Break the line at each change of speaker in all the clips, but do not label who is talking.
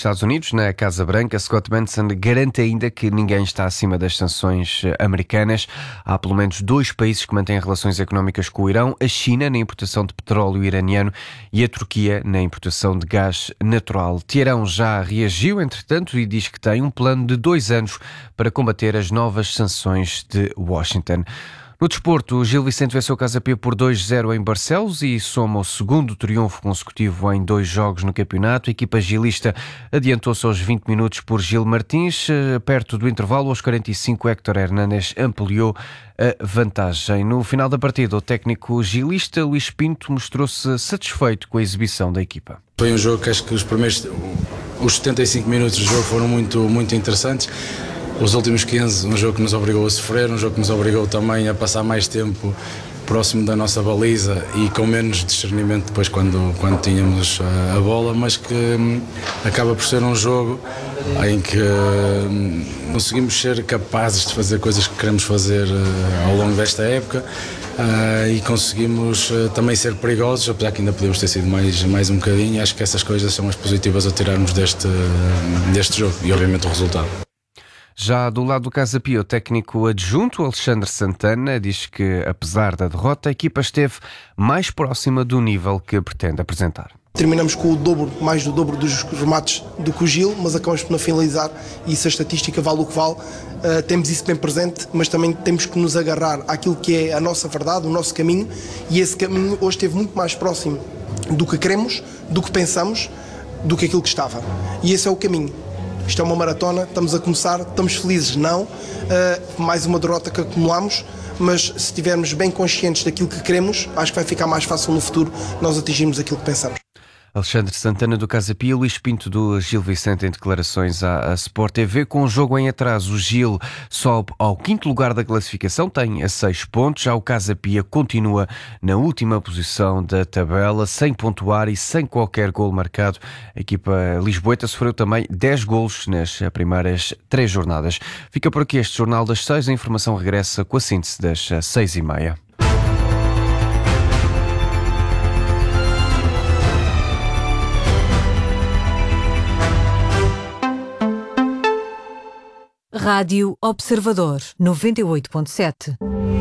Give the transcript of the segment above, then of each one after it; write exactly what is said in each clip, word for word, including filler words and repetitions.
Estados Unidos, na Casa Branca, Scott Bessent garante ainda que ninguém está acima das sanções americanas. Há pelo menos dois países que mantêm relações económicas com o Irão: a China na importação de petróleo iraniano e a Turquia na importação de gás natural. Teherão já reagiu, entretanto, e diz que tem um plano de dois anos para combater as novas sanções de Washington. No desporto, o Gil Vicente venceu o Casa Pia por dois a zero em Barcelos e soma o segundo triunfo consecutivo em dois jogos no campeonato. A equipa gilista adiantou-se aos vinte minutos por Gil Martins. Perto do intervalo, aos quarenta e cinco, Héctor Hernández ampliou a vantagem. No final da partida, o técnico gilista Luís Pinto mostrou-se satisfeito com a exibição da equipa.
Foi um jogo que acho que os primeiros os setenta e cinco minutos do jogo foram muito, muito interessantes. Os últimos quinze, um jogo que nos obrigou a sofrer, um jogo que nos obrigou também a passar mais tempo próximo da nossa baliza e com menos discernimento depois quando, quando tínhamos a, a bola, mas que hum, acaba por ser um jogo em que hum, conseguimos ser capazes de fazer coisas que queremos fazer uh, ao longo desta época uh, e conseguimos uh, também ser perigosos, apesar que ainda podemos ter sido mais, mais um bocadinho. Acho que essas coisas são as positivas a tirarmos deste, deste jogo e obviamente o resultado.
Já do lado do Casa Pia, o técnico adjunto Alexandre Santana diz que, apesar da derrota, a equipa esteve mais próxima do nível que pretende apresentar.
Terminamos com o dobro, mais do dobro dos remates do que o Gil, mas acabamos por não finalizar e isso a estatística vale o que vale. Uh, temos isso bem presente, mas também temos que nos agarrar àquilo que é a nossa verdade, o nosso caminho, e esse caminho hoje esteve muito mais próximo do que queremos, do que pensamos, do que aquilo que estava. E esse é o caminho. Isto é uma maratona, estamos a começar, estamos felizes, não. Uh, mais uma derrota que acumulamos, mas se estivermos bem conscientes daquilo que queremos, acho que vai ficar mais fácil no futuro nós atingirmos aquilo que pensamos.
Alexandre Santana do Casa Pia, Luís Pinto do Gil Vicente em declarações à, à Sport T V. Com o jogo em atraso, o Gil sobe ao quinto lugar da classificação, tem a seis pontos. Já o Casa Pia continua na última posição da tabela, sem pontuar e sem qualquer golo marcado. A equipa lisboeta sofreu também dez golos nas primeiras três jornadas. Fica por aqui este Jornal das Seis. A informação regressa com a síntese das seis e meia.
Rádio Observador, noventa e oito ponto sete.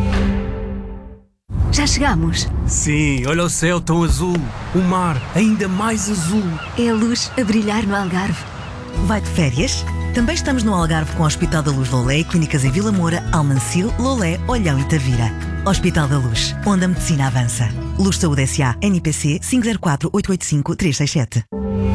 Já chegamos?
Sim, olha o céu tão azul, o mar ainda mais azul.
É a luz a brilhar no Algarve.
Vai de férias? Também estamos no Algarve com o Hospital da Luz Lolé e clínicas em Vila Moura, Almancil, Lolé, Olhão e Tavira. Hospital da Luz, onde a medicina avança. Luz Saúde S A, N P C cinco zero quatro oito oito cinco três seis sete.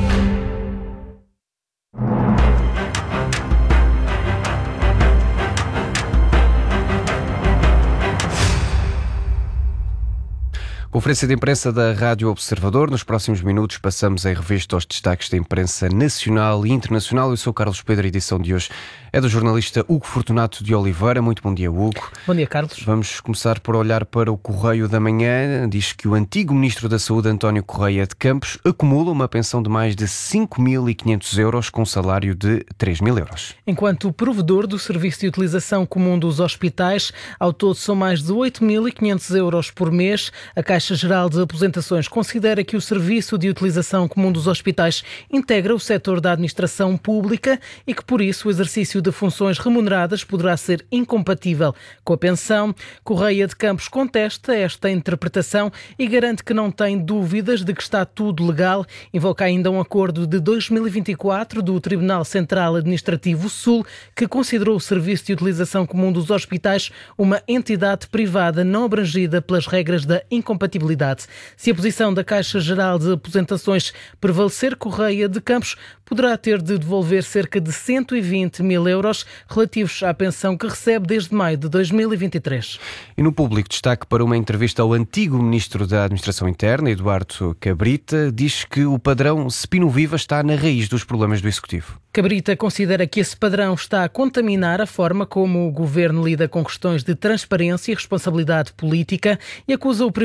Conferência de imprensa da Rádio Observador. Nos próximos minutos passamos em revista aos destaques da imprensa nacional e internacional. Eu sou Carlos Pedro, a edição de hoje é do jornalista Hugo Fortunato de Oliveira. Muito bom dia, Hugo.
Bom dia, Carlos.
Vamos começar por olhar para o Correio da Manhã. Diz que o antigo Ministro da Saúde, António Correia de Campos, acumula uma pensão de mais de cinco mil e quinhentos euros com um salário de três mil euros.
Enquanto provedor do Serviço de Utilização Comum dos Hospitais, ao todo são mais de oito mil e quinhentos euros por mês. A Caixa Geral de Aposentações considera que o Serviço de Utilização Comum dos Hospitais integra o setor da administração pública e que, por isso, o exercício de funções remuneradas poderá ser incompatível com a pensão. Correia de Campos contesta esta interpretação e garante que não tem dúvidas de que está tudo legal. Invoca ainda um acordo de dois mil e vinte e quatro do Tribunal Central Administrativo Sul, que considerou o Serviço de Utilização Comum dos Hospitais uma entidade privada não abrangida pelas regras da incompatibilidade. Se a posição da Caixa Geral de Aposentações prevalecer, Correia de Campos poderá ter de devolver cerca de cento e vinte mil euros relativos à pensão que recebe desde maio de dois mil e vinte e três.
E no Público, destaque para uma entrevista ao antigo Ministro da Administração Interna, Eduardo Cabrita, diz que o padrão Spino Viva está na raiz dos problemas do Executivo.
Cabrita considera que esse padrão está a contaminar a forma como o Governo lida com questões de transparência e responsabilidade política e acusa o Primeiro-Ministro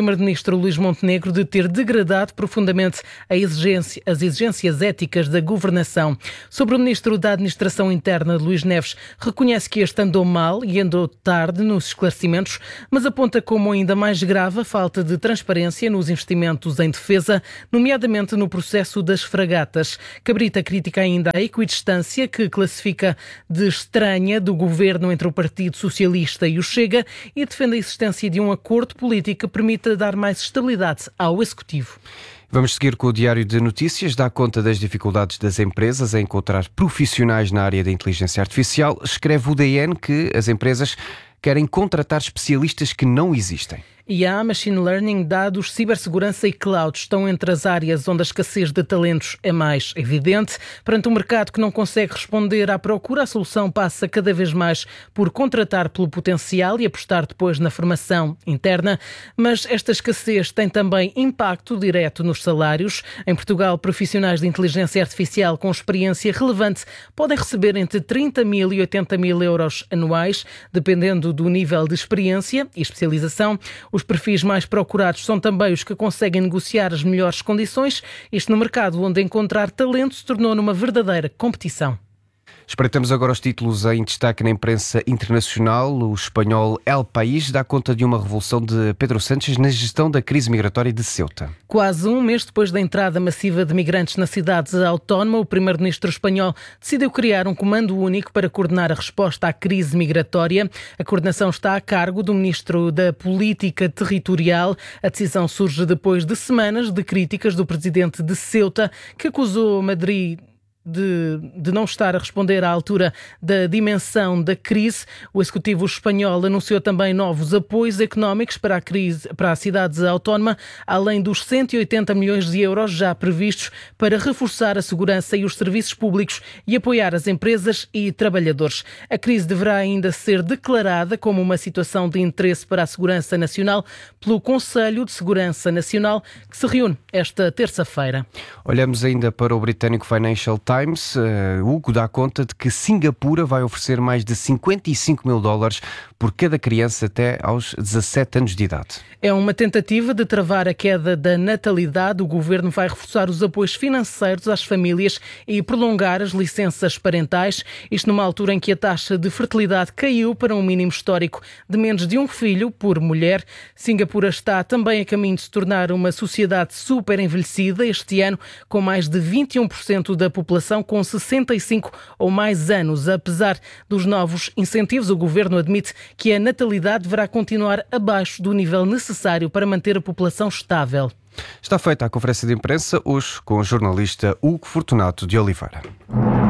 primeiro-ministro Luís Montenegro de ter degradado profundamente a exigência, as exigências éticas da governação. Sobre o ministro da Administração Interna, Luís Neves, reconhece que este andou mal e andou tarde nos esclarecimentos, mas aponta como ainda mais grave a falta de transparência nos investimentos em defesa, nomeadamente no processo das fragatas. Cabrita critica ainda a equidistância que classifica de estranha do governo entre o Partido Socialista e o Chega e defende a existência de um acordo político que permita dar mais estabilidade ao Executivo.
Vamos seguir com o Diário de Notícias. Dá conta das dificuldades das empresas em encontrar profissionais na área da inteligência artificial. Escreve o D N que as empresas querem contratar especialistas que não existem.
I A, Machine Learning, dados, cibersegurança e cloud estão entre as áreas onde a escassez de talentos é mais evidente. Perante um mercado que não consegue responder à procura, a solução passa cada vez mais por contratar pelo potencial e apostar depois na formação interna. Mas esta escassez tem também impacto direto nos salários. Em Portugal, profissionais de inteligência artificial com experiência relevante podem receber entre trinta mil e oitenta mil euros anuais, dependendo do nível de experiência e especialização. Os perfis mais procurados são também os que conseguem negociar as melhores condições. Isto no mercado onde encontrar talento se tornou numa verdadeira competição.
Espreitamos agora os títulos em destaque na imprensa internacional. O espanhol El País dá conta de uma revolução de Pedro Sánchez na gestão da crise migratória de Ceuta.
Quase um mês depois da entrada massiva de migrantes na cidade autónoma, o primeiro-ministro espanhol decidiu criar um comando único para coordenar a resposta à crise migratória. A coordenação está a cargo do ministro da Política Territorial. A decisão surge depois de semanas de críticas do presidente de Ceuta, que acusou Madrid De, de não estar a responder à altura da dimensão da crise. O Executivo espanhol anunciou também novos apoios económicos para a crise, para a cidade autónoma, além dos cento e oitenta milhões de euros já previstos para reforçar a segurança e os serviços públicos e apoiar as empresas e trabalhadores. A crise deverá ainda ser declarada como uma situação de interesse para a segurança nacional pelo Conselho de Segurança Nacional, que se reúne esta terça-feira.
Olhamos ainda para o britânico Financial Times. Times, uh, Hugo dá conta de que Singapura vai oferecer mais de cinquenta e cinco mil dólares por cada criança até aos dezassete anos de idade.
É uma tentativa de travar a queda da natalidade. O governo vai reforçar os apoios financeiros às famílias e prolongar as licenças parentais. Isto numa altura em que a taxa de fertilidade caiu para um mínimo histórico de menos de um filho por mulher. Singapura está também a caminho de se tornar uma sociedade super envelhecida este ano, com mais de vinte e um por cento da população com sessenta e cinco ou mais anos. Apesar dos novos incentivos, o governo admite que a natalidade deverá continuar abaixo do nível necessário para manter a população estável.
Está feita a conferência de imprensa hoje com o jornalista Hugo Fortunato de Oliveira.